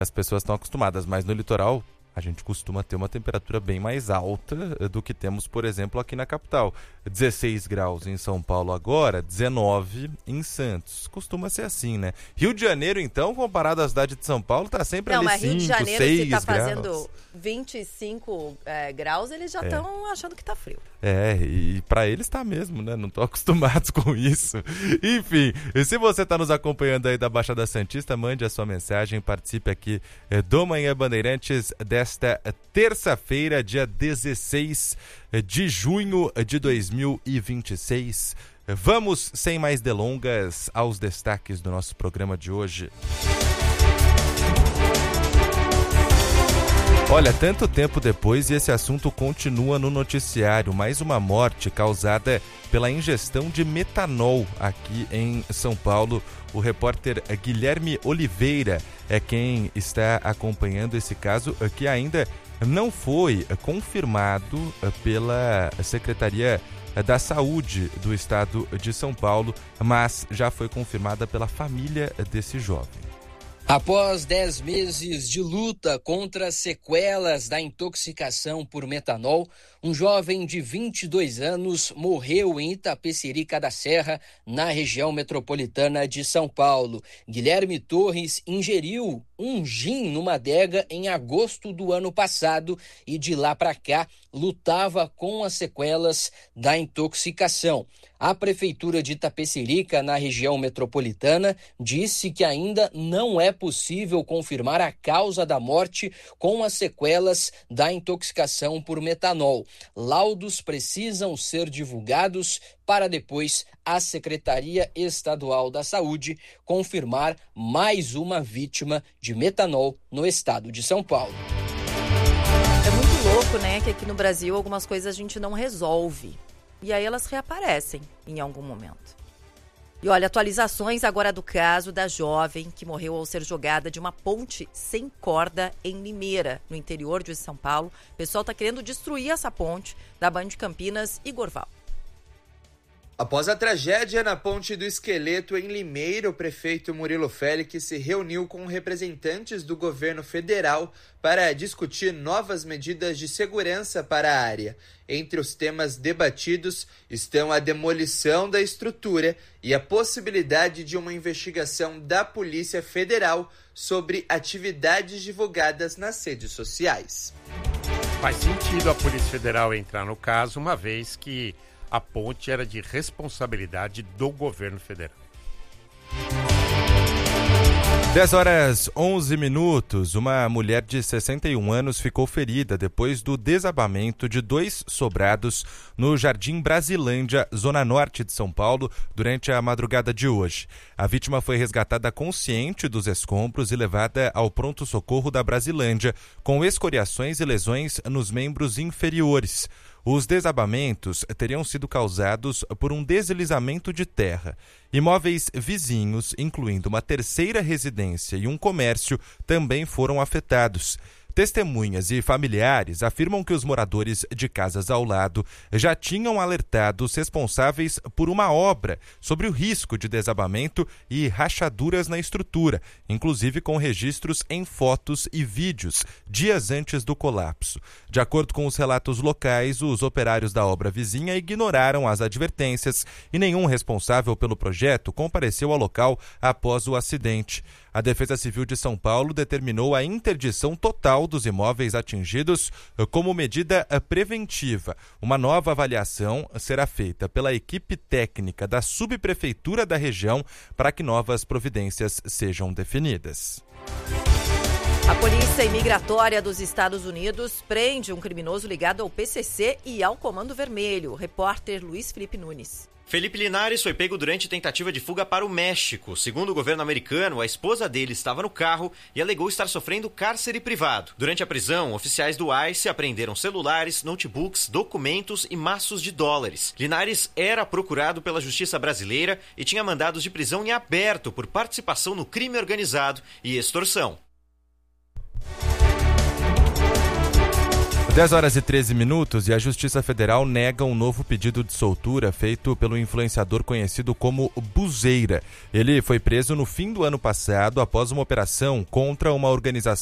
as pessoas estão acostumadas, mas no litoral a gente costuma ter uma temperatura bem mais alta do que temos, por exemplo, aqui na capital. 16 graus em São Paulo agora, 19 em Santos. Costuma ser assim, né? Rio de Janeiro, então, comparado à cidade de São Paulo, tá sempre ali 5, 6 graus. Não, mas Rio de Janeiro, se tá fazendo 25 graus, eles já estão achando que tá frio. E pra eles tá mesmo, né? Não estão acostumados com isso. Enfim, se você tá nos acompanhando aí da Baixada Santista, mande a sua mensagem, participe aqui do Manhã Bandeirantes desta terça-feira, dia 16 de junho de 2026. Vamos, sem mais delongas, aos destaques do nosso programa de hoje. Olha, tanto tempo depois e esse assunto continua no noticiário. Mais uma morte causada pela ingestão de metanol aqui em São Paulo. O repórter Guilherme Oliveira é quem está acompanhando esse caso, que ainda não foi confirmado pela Secretaria da Saúde do Estado de São Paulo, mas já foi confirmada pela família desse jovem. Após 10 meses de luta contra as sequelas da intoxicação por metanol, um jovem de 22 anos morreu em Itapecerica da Serra, na região metropolitana de São Paulo. Guilherme Torres ingeriu um gin numa adega em agosto do ano passado e de lá para cá lutava com as sequelas da intoxicação. A Prefeitura de Itapecerica, na região metropolitana, disse que ainda não é possível confirmar a causa da morte com as sequelas da intoxicação por metanol. Laudos precisam ser divulgados para depois a Secretaria Estadual da Saúde confirmar mais uma vítima de metanol no estado de São Paulo. É muito louco, né, que aqui no Brasil algumas coisas a gente não resolve. E aí elas reaparecem em algum momento. E olha, atualizações agora do caso da jovem que morreu ao ser jogada de uma ponte sem corda em Limeira, no interior de São Paulo. O pessoal está querendo destruir essa ponte da Band de Campinas e Gorval. Após a tragédia na Ponte do Esqueleto em Limeira, o prefeito Murilo Félix se reuniu com representantes do governo federal para discutir novas medidas de segurança para a área. Entre os temas debatidos estão a demolição da estrutura e a possibilidade de uma investigação da Polícia Federal sobre atividades divulgadas nas redes sociais. Faz sentido a Polícia Federal entrar no caso, uma vez que a ponte era de responsabilidade do governo federal. 10h11, uma mulher de 61 anos ficou ferida depois do desabamento de 2 sobrados no Jardim Brasilândia, zona norte de São Paulo, durante a madrugada de hoje. A vítima foi resgatada consciente dos escombros e levada ao pronto-socorro da Brasilândia, com escoriações e lesões nos membros inferiores. Os desabamentos teriam sido causados por um deslizamento de terra. Imóveis vizinhos, incluindo uma terceira residência e um comércio, também foram afetados. Testemunhas e familiares afirmam que os moradores de casas ao lado já tinham alertado os responsáveis por uma obra sobre o risco de desabamento e rachaduras na estrutura, inclusive com registros em fotos e vídeos dias antes do colapso. De acordo com os relatos locais, os operários da obra vizinha ignoraram as advertências e nenhum responsável pelo projeto compareceu ao local após o acidente. A Defesa Civil de São Paulo determinou a interdição total dos imóveis atingidos como medida preventiva. Uma nova avaliação será feita pela equipe técnica da subprefeitura da região para que novas providências sejam definidas. A Polícia Imigratória dos Estados Unidos prende um criminoso ligado ao PCC e ao Comando Vermelho. Repórter Luiz Felipe Nunes. Felipe Linares foi pego durante tentativa de fuga para o México. Segundo o governo americano, a esposa dele estava no carro e alegou estar sofrendo cárcere privado. Durante a prisão, oficiais do ICE apreenderam celulares, notebooks, documentos e maços de dólares. Linares era procurado pela Justiça Brasileira e tinha mandados de prisão em aberto por participação no crime organizado e extorsão. 10 horas e 13 minutos e a Justiça Federal nega um novo pedido de soltura feito pelo influenciador conhecido como Buzeira. Ele foi preso no fim do ano passado após uma operação contra uma organização